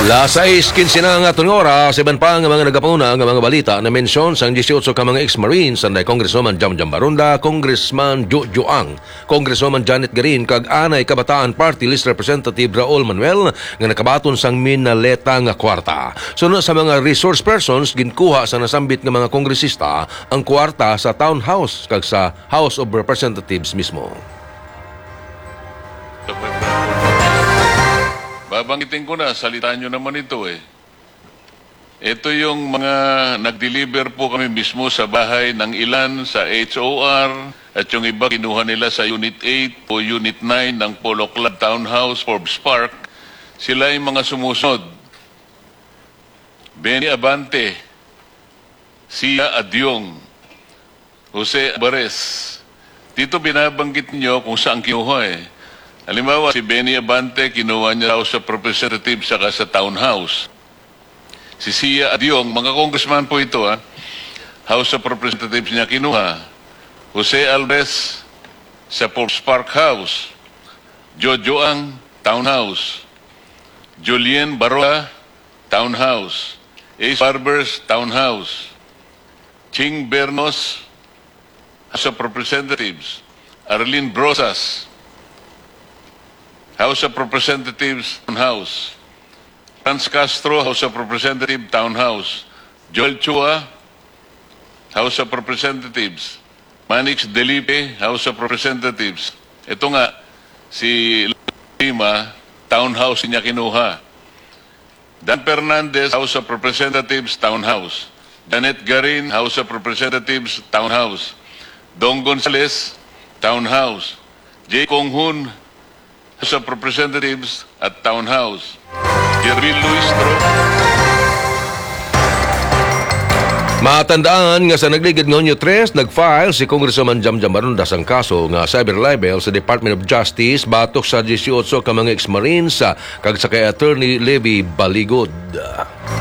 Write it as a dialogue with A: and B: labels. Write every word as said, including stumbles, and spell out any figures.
A: Las sais kinsi na nga itong oras, iban pa nga mga nagapuna nga mga balita na mensyon sa eighteen ka mga ex-marines, sanday Congresswoman Jam Jam Barunda, Congressman Jo Joang, Congresswoman Janet Garin, kag anay Kabataan Party List Representative Raul Manuel nga nakabaton sang minaleta nga kwarta. Sunod sa mga resource persons, ginkuha sa nasambit nga mga kongresista ang kwarta sa Town House kag sa House of Representatives mismo.
B: Babanggitin ko na, salita nyo naman ito eh. Ito yung mga nag-deliver po kami mismo sa bahay ng ilan sa H O R at yung iba kinuha nila sa Unit eight o Unit nine ng Polo Club Townhouse, Forbes Park. Sila yung mga sumusunod. Benny Abante, Sia Adyong, Jose Alvarez. Dito binabanggit niyo kung saan kinuha eh. Halimbawa, si Benny Abante, kinuha niya House of Representatives saka sa Townhouse. Si Sia Adyong, mga congressman po ito, ha? House of Representatives niya kinuha. Jose Alves sa Forbes Park House. Jojo Ang, Townhouse. Julien Barola, Townhouse. Ace Barbers, Townhouse. Ching Bernos, House of Representatives. Arlene Brosas, House of Representatives, Townhouse. Franz Castro, House of Representatives, Townhouse. Joel Chua, House of Representatives. Manix Delipe, House of Representatives. Ito nga, si Lima, Townhouse niya kinuha. Dan Fernandez, House of Representatives, Townhouse. Janet Garin, House of Representatives, Townhouse. Dong Gonzales, Townhouse. J. Konghun, House of Representatives at Townhouse. Jervin Luistro.
A: Matandaan nga sa nagligid ng Onyo three, nag-file si Congresswoman Jam Jam Barunda sang kaso nga cyber libel sa Department of Justice batok sa eighteen ka mga ex-marines kag sa kay Attorney Levi Baligod.